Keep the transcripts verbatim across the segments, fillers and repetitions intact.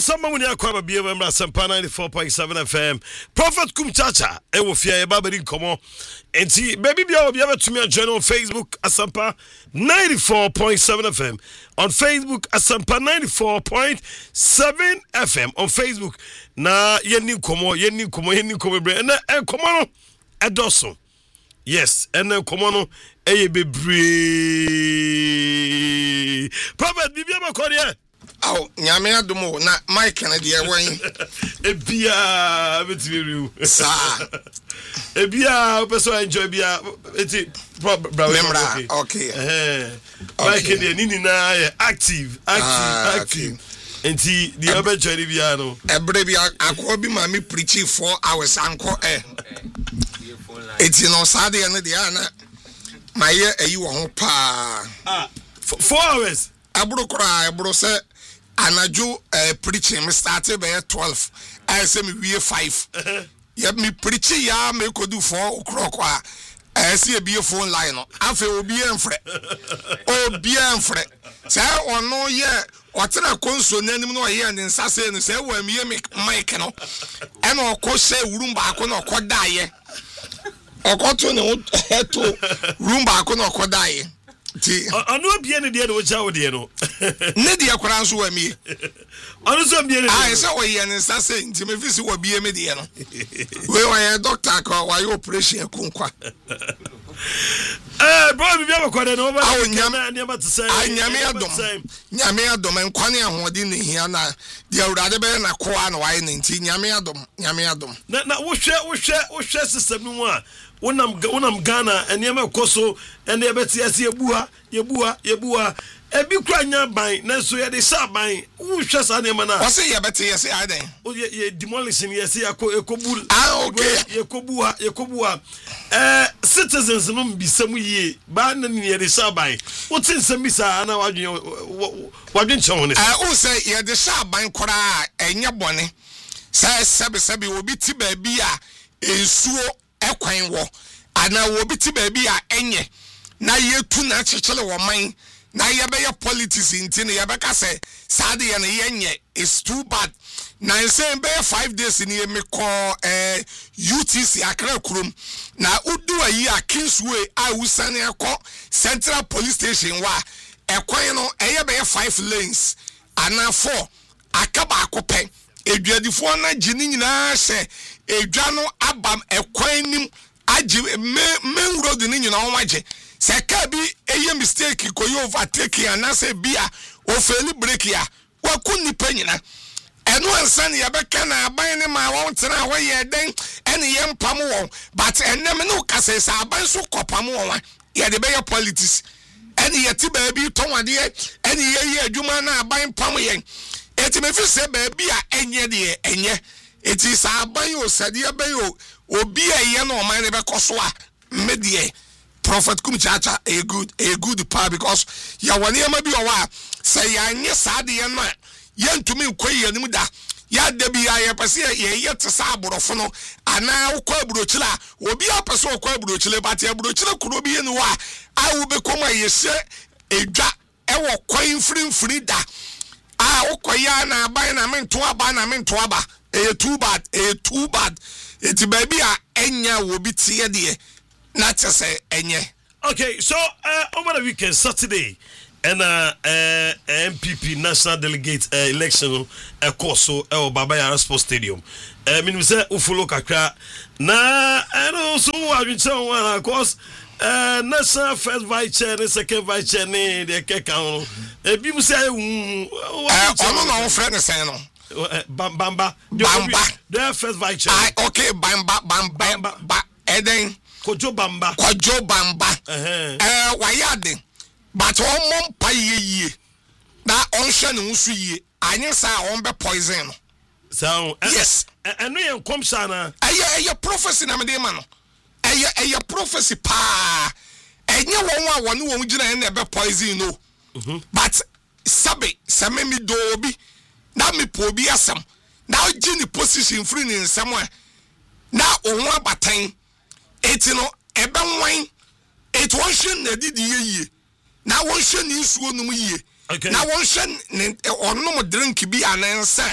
Asamba muni akwa bia membra Sempa ninety-four point seven F M. Prophet Kum Chacha e wo fia e babari nkomo. Enti baby bia obi abetumi adjoin on Facebook Asampa ninety-four point seven F M. On Facebook Asampa ninety-four point seven F M on Facebook. Na yeni nkomo, yeni nkomo, yeni nkomo bre. Na nkomo no edoso. Yes, and nkomo no eye bebre. Prophet bibia makori Oh, nyame adomo na Mike na de wen. Ebia betiriu. Sa. Ebia person enjoy bia eti Memra. Okay. Eh. Mike de nini na active, active, active. Enti the other journey bia no. Ebre bia akọ bi ma me preach four hours anko eh. Eti no sa de na de ana. Maye ayi wo ho pa. Ah, four hours. Abro kra, abro se Anaju uh, preaching me started by twelve. I say me we five. Yeah, me preaching ya me could do four o'clock. I see a be a phone line. I feel be enfre. Oh, be enfre. Say or no yeah. What a console name no here and sase and say when me make Mike no. And of course say room back on or quad die. Or got to no head to room back on or quad die. I know be any dear which I would hear. Nedia Kransu and me. Honestly, I saw we and saying to me, visit what be a mediano. We were a doctor, why you operation Kunkwa. Eh, brother, you have quite an over. I never to say, I Yamiadom, Yamiadom and Quania Hodin here now. The Radabel and a Kwan wine in Yamiadom, Yamiadom. Now, what share, what share, what share system you want? When I'm when I'm Ghana and Yama Koso and the Betty as Yabua, Yabua, Yabua, a big cranya by Nanso ya de Sabai, who just animana. I say Yabati, yes, I then. Oh, yeah, demolishing, yes, Yakobul. Ah, okay, Yakobua, Yakobua. Eh, citizens no be some ye, ban near the Sabai. What's in some missa? And what didn't you want? I also say, yeah, the Sabai Kora and Yabone says Sabi Sabi will be Tibia is so. Ekwan wo ana wo biti baby a enye na ye tu na chechele wo man na ye be ye politics inti na ye be ka say sade ye na ye nye is too bad na say be five days ni me call eh U T C Accra kurom na udu ayi a Kingsway a usane ekọ Central Police Station wa ekwan no eye be five lanes ana four akaba akopɛ eduadifo na gini nyina hye edwa no abam ekwan nim agi main road ni nyina won age se ka bi eye mistake ko yo overtake ana se bia o fail break ya waku nipa nyina eno ansan ye beka na aban ne ma won tena ho ye den ene ye mpam won but enem no ka se sa aban so kopam won ye de be ye politics ene ye ti ba bi tonwade ene ye ye adwuma na aban pam ye eti me fi se ba bi a enye de enye eti sa aban yo sade aban yo obi eye no man ne be koso a medie Prophet Kum Chacha a good a good part because ya wani ma bi o wa say ya nye sade ye no ye ntumi nkoyi anim da ya da bi ya pese ye ye te sa aborofo no ana ukwa aburochila obi apese ukwa aburochile but aburochile kuro bi enu wa a wo be koma ye se edwa e wo kwan frinfri da ah ukoya na aban na mento aba na mento aba e too bad e too bad eti baby a enya wo bi tie de na tese enye. Okay, so uh, over the weekend Saturday and uh, uh M P P national delegate uh, election uh, course so uh, Baba Yara Sports Stadium uh, me say u follow kakra na and also I been saying one of course Uh, national first vice chair, the second vice chair, the Kekano. A people say, oh, no, no, friend, say no. Bamba, Bamba, their first vice chair. Okay, Bamba, Bamba, Bamba, Eden, Kojo Bamba, Kojo Bamba, eh, Wayade, but all mom pay ye. That ocean usu ye, I know, say, on be poison. So, yes, and we are come sana. I prophecy, I'm a demon. Eye eye prophecy pa enye won wa won won gina na be poison no but sabe same mi do obi na me po obi asem na gini position free ni nsem a na ohun abatan eti no ebe nwan eti won hwe na didi ye na won hwe ni nsuo num ye na won hwe onom drink bi anansa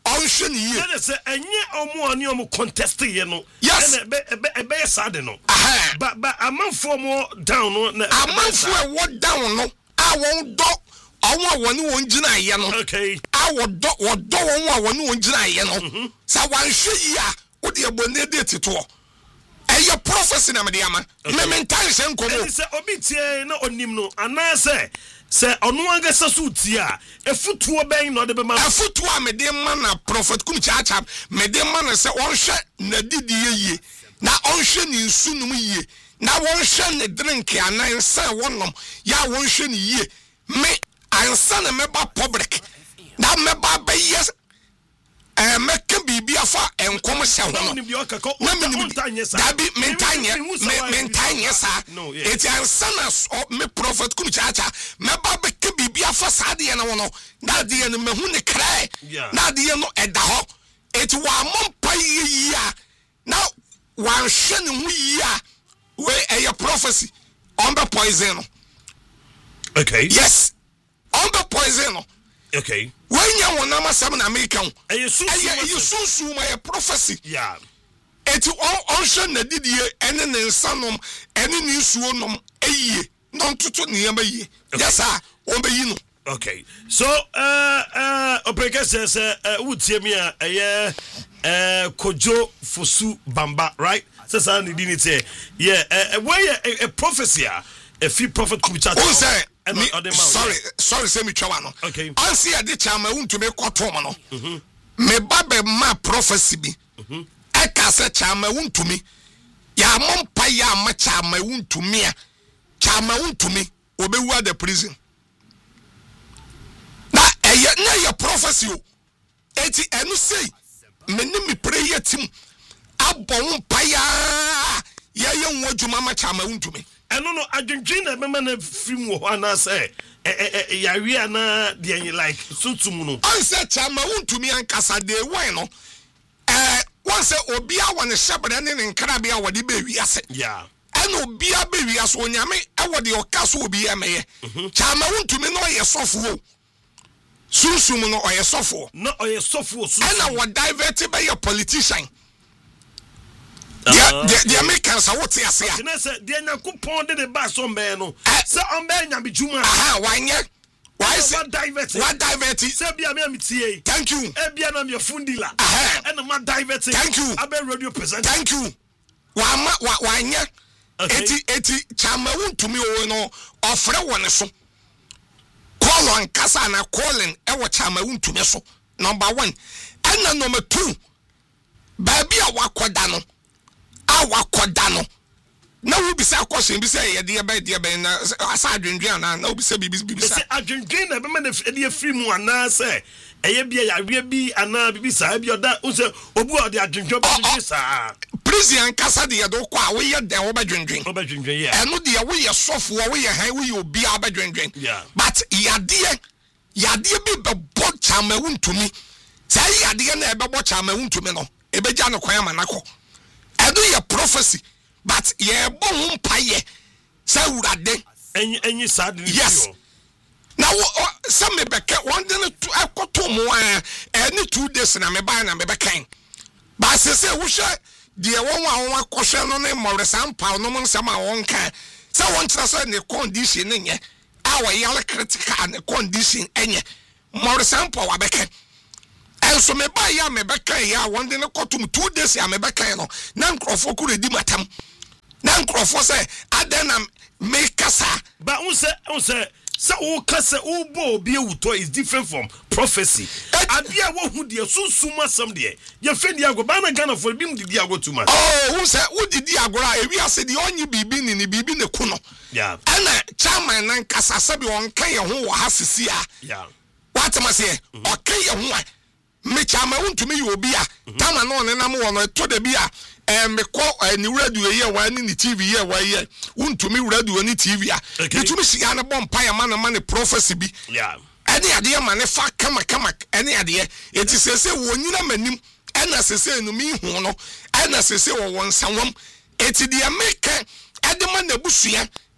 ɔnhwɛ ne yie that is enye omo ani omo contest ye no yes e be e be sad no aha but but amanfo mo down no amanfo e wo down no a won do awon woni won gina ye no okay a wo do wo do won a woni won gina ye no sa wan hwe yi a wo de abone de tito eye prophecy na me de ama me mentan hye nkomo e se obi tie na onim no ana se se onu anga sasu tia efutuo ben no de be ma efutuo a me de ma na prophet kum chacha me de ma na se won hwe na didi yie na on hwe ni nsunum yie na won hwe ne drink anan se wonom ya won hwe ni yie me ansa na me ba public na me ba be yes eh me kan bibia fa enkom se ho no na me ni dabi mentanye mentanye sa eti ansa na me prophet kum chacha me ba be kan bibia fa sa de na wono na de no mehu ne krai na de no eda ho eti wa mompa yi ya na wan hwe ne hu yi a we eh prophecy on the poison okay yes on the poison okay when you want na masam na American eh you sunsu my prophecy yeah eti on on hwe na didie ene ne nsanom ene ne nsuo nom eyie non toto ne yama yie yes ah on be yi no okay so uh uh opeka says uh wutie mi a eh uh Kojo Fosu Bamba right so say ni di say yeah uh where a prophecy a few prophet could chat oh say sorry sorry say me twa no okay ansi ade chama wuntumi kotom no mhm me babe ma prophecy bi mhm e ka say chama wuntumi ya mompa ya ma chama wuntumi a chama wuntumi obewu at the prison na eye na your prophecy o eti enu say me ni me prayer team abon pa ya ya ye nwo djuma ma chama wuntumi eno no adwendwen na be ma na film wo ana say eh eh ya wi ana de like sutum no on say chama wuntumi ankasa de wen no eh won say obi a won shebre ne ne nkra bia wode be wi ase yeah eno obi a be wi ase onyame e wode okaso obi emeye chama wuntumi no ye sofo susum no oye sofo no oye sofo susum ena wo divert be your politician dia dia Americans what say ase a na say dia nyakopon de de ba so mbe no say on be nyabejuma aha wanye why say what divert what divert say bia me amitie thank you e bia na me fundila aha ena ma divert thank you abe radio presenter thank you wa ma wanye eti eti chama wuntumi o no ofre woni so call on kasa na calling e wo chama wuntumi so number one ena number two baby a wakoda no a wakoda no na wo bisa question bi say ye de be de be na asa adwendwen na na wo bisa bi bi bisa say adwendwen na be ma na de free mu ana say eye bia ya we bi ana bi bisa bi oda o say obu o de adwendwen bi bisa prison kasa de do kwa wo ye de wo ba dwendwen wo ba dwendwen yeah eno de wo ye sofo wo ye han wo ye obi a ba dwendwen yeah but yade yade bi be bo chama wuntumi say yade na e be bo chama wuntumi no e be ja no kwan amanako edo ye prophecy but ye bo mpaye say urade enyi enyi sad ni yes now some me be one day to akoto mo any two days na me buy na me be kan but say say wo hwe de won wa won akohwe no ne more sampa no mo nsam a won kan say won tira so ne condition ne nye a wo yale critical ne condition enye more sampa wa be kan enso me buy ya me be kan ya won de ne kotum two days ya me be kan no na nkrofo ku redi matam na nkrofo say adena me kasa but un say un say so o kasa o bo bi ewuto is different from prophecy abia wo hu de sunsun asem de ye fe di ago ba na Ghana for bi mu di ago too much oh who say wo di agora ewi ase de onyi bibi ni ni bibi ne ku no yeah ana chairman nan kasa sabi won kan ye ho wo hasisi a yeah what am I say o kan ye ho a me chairman wuntumi ye obi a tama no ne nam wo no to de bi a eh me ko ni radio ye wa ni T V ye wa ye wuntumi radio ni T V a bitumi siga na bom pa ya man na man prophecy bi yeah ene ade ma ne fa kama kama ene ade eti sese wo nyina manim ena sese no mi hu no ena sese wo won sanwam eti de America ade ma na busua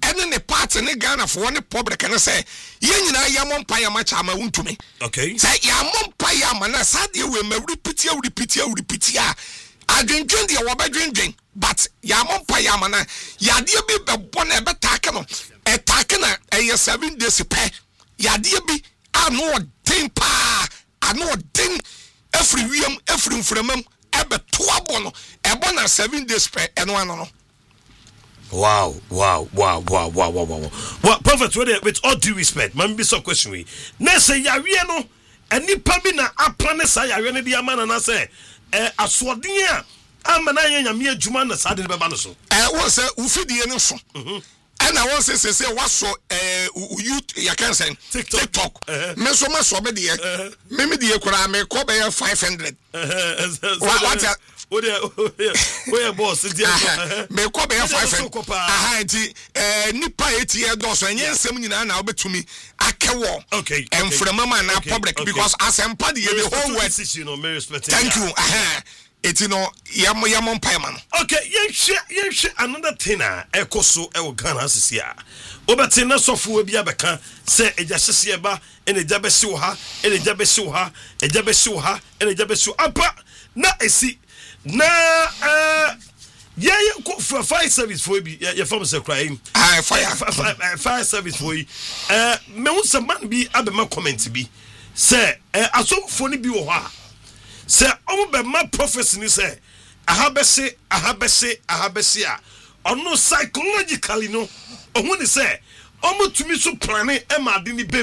ene ne party ne Ghana for ne public can say ye nyina ya mompa ya macha ma wuntumi okay say ya mompa ya ma na sade we ma repeat ya repeat ya repeat ya adwendwen de wo badwendwen but ya mompa ya ma na ya de bi bebo na be take no e take na e seven days pe ya de bi ano den pa ano den every wiem every mframam ebe to abono ebo na seven days pe eno ano no. Wow, wow, wow, wow, wow, wow, wow. Well, Prophet, with all due respect, man, be so question we. Nese ya no, any pabi na apane sa ya no di amana na say, eh aswodin a amana ya me adwuma na sa de be ba no so. Eh won say ufidie no so. Mhm. And I want to say, say, what so, uh, you, you can say, TikTok. TikTok. Uh-huh. Me so much so, me the, me me the, kura me ko be five hundred. What, what, what, what, boss? Me ko be five hundred. Aha, nti, eh, nipa eighty years old, so enye nsem nyina na obetumi akewo. Okay. And for the mama na public because as empathy the whole world. Thank you. Aha. It's you know, yam yam on payment. Okay, yen share yen share another thing ah ekoso e wo Ghana asisi a. Obete na sofo bi abeka se eja hye ba ene eja be hye wo ha ene eja be hye wo ha eja be hye wo ha ene eja be hye apa na esi na eh ye ye ko for fire service for bi ye fam se cry ah fire fire service for yi eh me hu se man bi abema comment bi se eh asofo ni bi wo ha say omo be ma prophecy ni say ahabese ahabese ahabese a ono psychologically no ohun ni say omo tumi so plane e ma de ni bem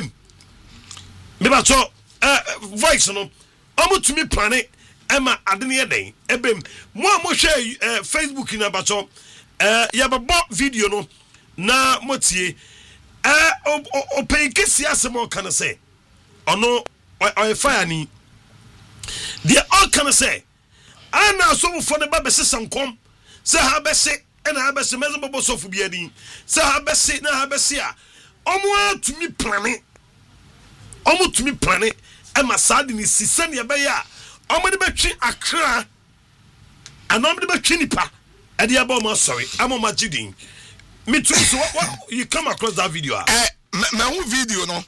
me ba so eh voice no omo tumi plane e ma ade ni eden e bem mo a mo hwe eh, Facebook na ba so eh ya ba bo video no na motie eh o pay kesi asemo kan say ono o fire ni they all can say ana so for the babe sesankom say ha be se na ha be se mezo bobo so fu bia din say ha be se na ha be se a omo atumi plane omo tumi plane e ma sade ni sisa ne be ya omo de betwi akra ana omo de betwi nipa e de aba omo sorry amo magidin me too so what you come across that video eh me hu video no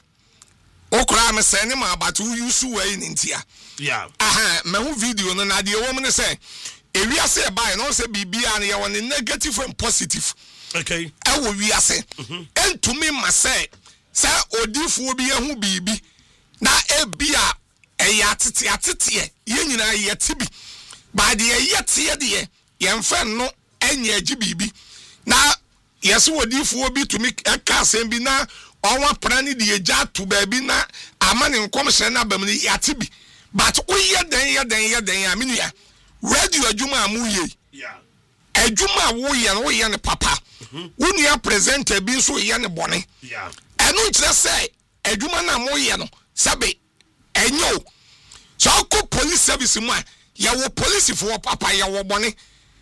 okra me say ne ma but who use way in India. Yeah. Aha, me hu video no na de woman say ewiase e buy no say bibia na ye won negative and positive. Okay. E wo wiase. Entumi ma say say odifu obi ehu bibi na e bia e ya tete atete ye nyina ye tibi. Ba de ye tie de ye mfa no enya agi bibi. Na yeso odifu obi tumi e ka asem bi na onwa prani de eja to baabi na amane nkom hye na bam ni yatibi. But we ye den ye den ye den aminu ya radio adwuma amu ye yeah adwuma wo ye no ye ne papa wonu ya presenter bi so ye ne bone yeah enu nkire say adwuma na mo ye no sabe enyo so ko police service mu a ye wo police for papa ye wo bone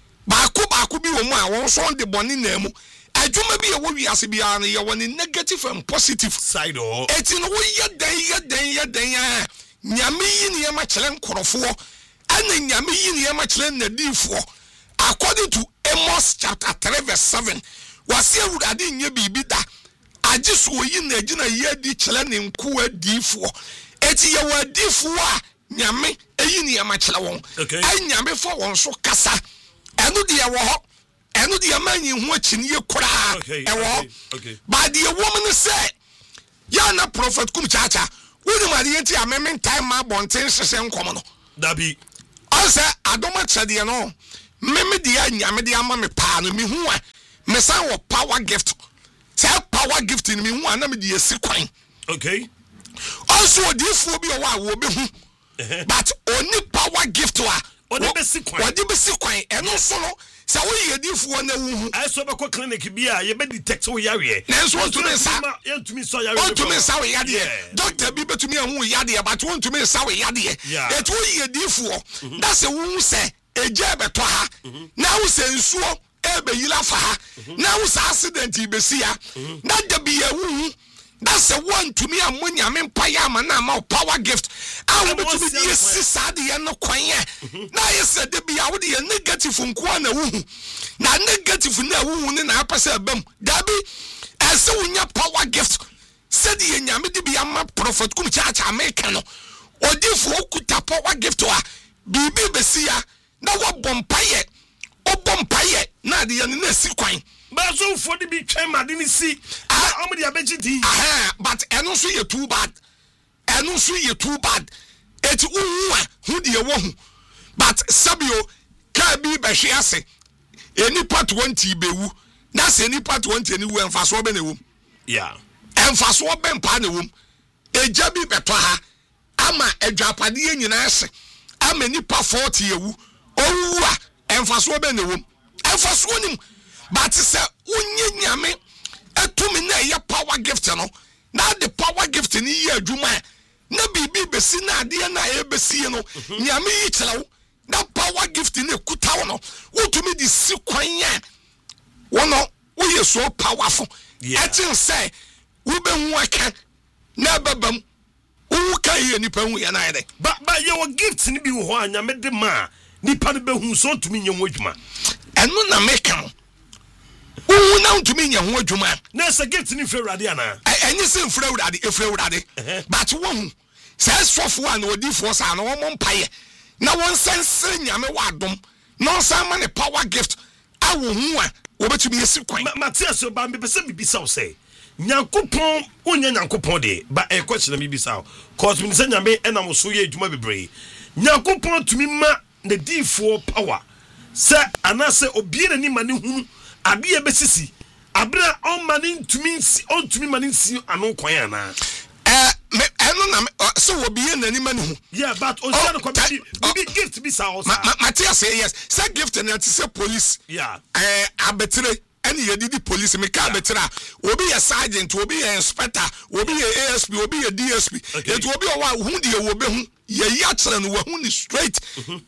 ba ko ba ko bi wo mu a won so de bone na mu adwuma bi ye wo wiase bi an ye woni negative and positive side o eti no wo ye den ye den ye den ya nyame yi ne yema kyere nkorofo ana nyame yi ne yema kyere nadifo according to Amos chapter three verse seven wase awurade nye bibi da age so yi na agina ye di kyere ne nko adifo eti ye wadifo a nyame eyi ne yema kyere won ai nyame fo won so kasa eno de ye wo ho eno de manyi hu achi ne ye kora e wo ba de woman say ya na prophet kum chacha wonu ma de yenti ameme time ma bonten hwehwe nkom no dabi ose adoma chede no meme de ya nyame de ama me pa no me hu a me san wo power gift say power gift ni me hu a na me de yesi kwan okay also odifu bi o wa wo be hu but oni power gift wa odi be si kwan odi be si kwan eno so no sa wo ye difu na wu ai so be ko clinic bi a ye be detect wo yare na so to me sa ye to me so yare o to me sa wo yare doctor bi betumi ahu yare but won to me sa wo yare e to ye difu that's a wu say eje beto ha na wo say nsuo e be yila fa ha na wo say accident be si ya na da bi ya wu that's a one to me amunya me paya ma na ma power gift I will to be yes sad ye no kwan ye na yes de bia wo de negative nko na wu na negative na wu ne na apese bam dabi ɛsɛ wonya power gift said ye nyame de bia ma prophet kum church America no odifo okuta power gift wa bibi besia na wo bompaye o bompaye na de ye na si kwan ba so for the bi twen made ni si am de abeji di ah but eno so ye too bad eno so ye too bad eti uhu a hu de ye wo hu but sabio ka bi be hwe ase eni part twenty bewu na se eni part twenty ni wu enfaso be na wu yeah enfaso be mpa na wu eja bi beto ha ama adwapade ye nyina ase ama nipa forty yewu owu a enfaso be na wu enfaso nim but say unye nyame atumi na ye power gift no na the power gift ni ye adwuma na bibi besi na ade na ye besi no nyame yi kyerɛw na power gift ni kutawo no utumi di si kwan ya wono wo ye so powerful etin say wo be hu aka na babam wo ka ye nipa hu ya na ye ba ba ye wo gift ni bi wo ho anyame de ma nipa ne be hu so tumi nye ho adwuma eno na meka wo na ntumi nya ho adwuma na se gift ni fe urade ana enyi se mfra urade efra urade but wo hu say sofo an odifo sa na wo mpaye na won sense nyame wadom no san ma ne power gift awo hu a wo betumi esi kwan Matias ba me pese bibisa wo say nyankopon onya nyankopon de ba e question na bibisa cause me say nyame enam so ye adwuma bebre nyankopon tumi ma ne difo power say anase obi na ni ma ne hunu ade e besisi abra on ma ne ntumi on tumi ma ne nsi ano kwan ana eh me eno na so obi ye na ni ma ne hu yeah but on say ko bi gift bi sa o sa Matias say yes say gift na ti say police yeah eh abetre any yedidi police me ka betra obi ye sergeant obi ye inspector obi ye A S P obi ye D S P et obi o wa hu de ye wo be hu ye ya kire no wa hu ni straight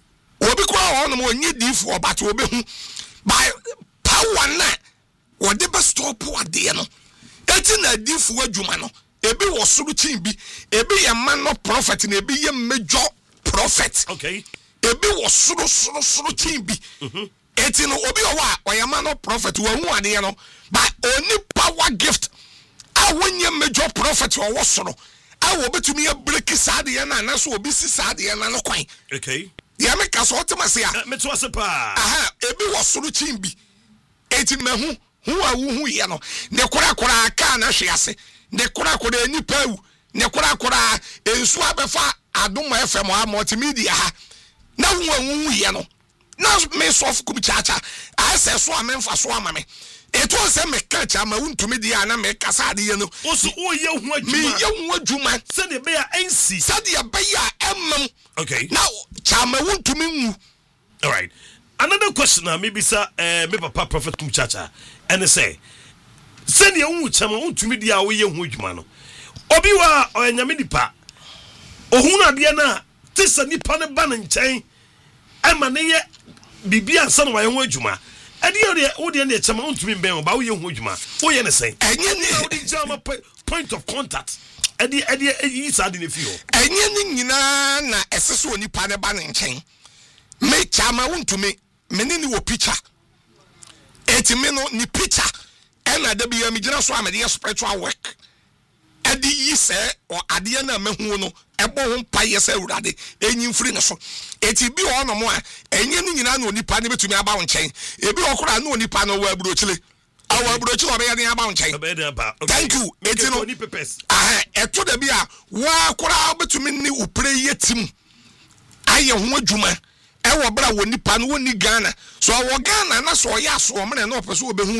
obi kwa on mo nyi di for but obi hu by power na wo de be stop ade no eti na di fu adwuma no ebi wo suru chin bi ebi ye man no prophet na ebi ye major prophet okay ebi wo suru suru suru chin bi eti no obi o wa oyama no prophet wo hu ade no but oni power gift a wonye major prophet wo wo soro a wo betumi e break saade na na so obi si saade na no kwan okay ya me ka so otemase a me to ase pa aha ebi wo soro chin bi eti mehu hu a wu hu ye no ne kora kora ka na hwe ase ne kora kora ni pawu ne kora kora ensu abefa adom F M a multimedia ha na hu a wu hu ye no na me sof kum chacha a se so a me mfa so ama me eto se me ka cha ma untumi dia na me kasa de ye no o so o ye hu adwuma me ye hu adwuma se de be ya ensi se de be ya emmam okay na cha ma untumi nwu all right another question na maybe sir eh me papa prophet kum chacha and say se de hu chama untumi dia wo ye hu adwuma no obi wa onyame nipa ohun ade na tisa nipa ne ba ne nchen ama ne ye bibia ansa no wa ye hu adwuma ade ye wo de ne chama untumi ben ba wo ye hu adwuma wo ye ne sen enye ni wo de chama point of contact ade ade yi sa de ne fi ho enye ni nyina na eseso nipa ne ba ne nchen me chama untumi me ni wo picture eti me no ni picture ena da bia me gina so amede spiritual work ade yi se o ade na mehu no ebo ho pa yesa urade enyi mfiri ne so eti bi ho no mo a enye ni nyina na onipa ne betumi aba wo nchen ebi okora na onipa no wa burochile awa burochile obe ya ne aba wo nchen thank you eti no ah eto da bia wa kora betumi ni upre yetim aye ho adwuma e wo bra wo nipa no woni Ghana so wo Ghana na so ya so o mene no pese obehu